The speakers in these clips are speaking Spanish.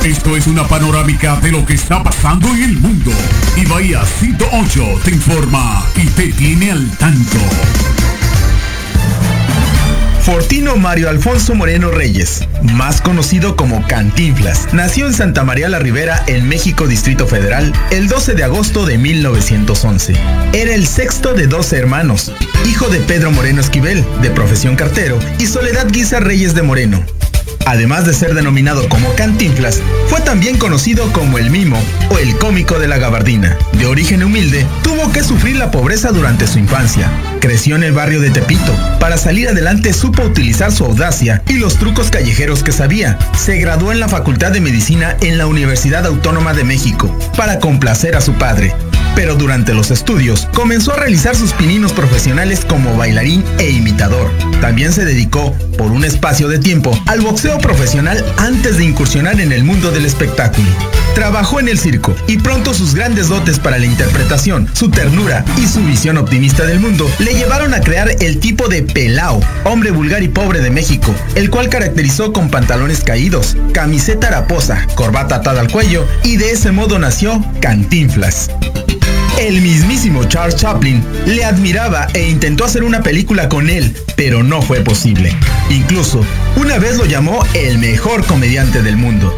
Esto es una panorámica de lo que está pasando en el mundo. Y Bahía 108 te informa y te tiene al tanto. Fortino Mario Alfonso Moreno Reyes, más conocido como Cantinflas, nació en Santa María la Ribera, en México, Distrito Federal, el 12 de agosto de 1911. Era el sexto de 12 hermanos, hijo de Pedro Moreno Esquivel, de profesión cartero, y Soledad Guisa Reyes de Moreno. Además de ser denominado como Cantinflas, fue también conocido como el Mimo o el cómico de la gabardina. De origen humilde, tuvo que sufrir la pobreza durante su infancia. Creció en el barrio de Tepito. Para salir adelante supo utilizar su audacia y los trucos callejeros que sabía. Se graduó en la Facultad de Medicina en la Universidad Autónoma de México, para complacer a su padre. Pero durante los estudios comenzó a realizar sus pininos profesionales como bailarín e imitador. También se dedicó, por un espacio de tiempo, al boxeo profesional antes de incursionar en el mundo del espectáculo. Trabajó en el circo y pronto sus grandes dotes para la interpretación, su ternura y su visión optimista del mundo le llevaron a crear el tipo de pelao, hombre vulgar y pobre de México, el cual caracterizó con pantalones caídos, camiseta haraposa, corbata atada al cuello, y de ese modo nació Cantinflas. El mismísimo Charles Chaplin le admiraba e intentó hacer una película con él, pero no fue posible. Incluso, una vez lo llamó el mejor comediante del mundo.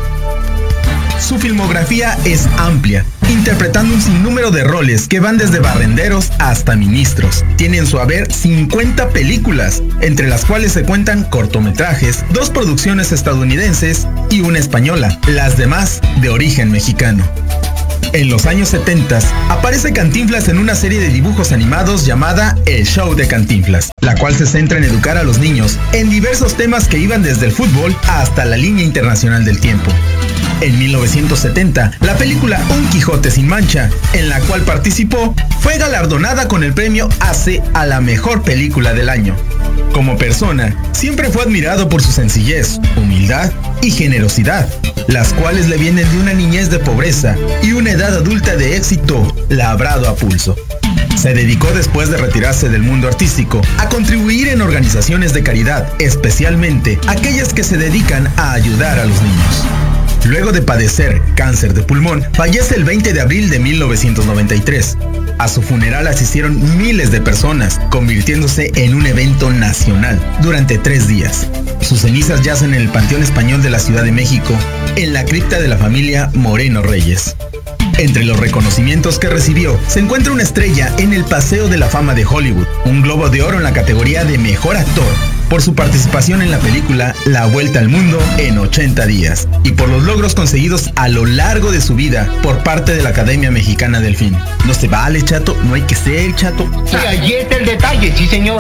Su filmografía es amplia, interpretando un sinnúmero de roles que van desde barrenderos hasta ministros. Tiene en su haber 50 películas, entre las cuales se cuentan cortometrajes, 2 producciones estadounidenses y una española, las demás de origen mexicano. En los años 70 aparece Cantinflas en una serie de dibujos animados llamada El Show de Cantinflas, la cual se centra en educar a los niños en diversos temas que iban desde el fútbol hasta la línea internacional del tiempo. En 1970, la película Un Quijote sin Mancha, en la cual participó, fue galardonada con el premio ACE a la mejor película del año. Como persona, siempre fue admirado por su sencillez, humildad y generosidad, las cuales le vienen de una niñez de pobreza y una edad adulta de éxito labrado a pulso. Se dedicó, después de retirarse del mundo artístico, a contribuir en organizaciones de caridad, especialmente aquellas que se dedican a ayudar a los niños. Luego de padecer cáncer de pulmón, fallece el 20 de abril de 1993. A su funeral asistieron miles de personas, convirtiéndose en un evento nacional durante 3 días. Sus cenizas yacen en el Panteón Español de la Ciudad de México, en la cripta de la familia Moreno Reyes. Entre los reconocimientos que recibió, se encuentra una estrella en el Paseo de la Fama de Hollywood, un Globo de Oro en la categoría de Mejor Actor, por su participación en la película La Vuelta al Mundo en 80 días, y por los logros conseguidos a lo largo de su vida por parte de la Academia Mexicana del Film. No se vale, chato, no hay que ser, chato. Y ahí está el detalle, sí señor.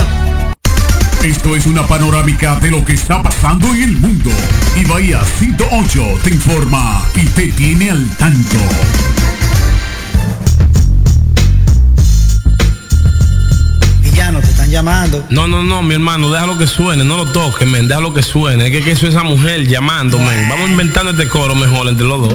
Esto es una panorámica de lo que está pasando en el mundo. Y Bahía 108 te informa y te tiene al tanto. Villano, te están llamando. No, mi hermano, déjalo que suene, no lo toques, men, déjalo que suene. Es que eso es esa mujer llamándome. Vamos inventando este coro mejor entre los dos.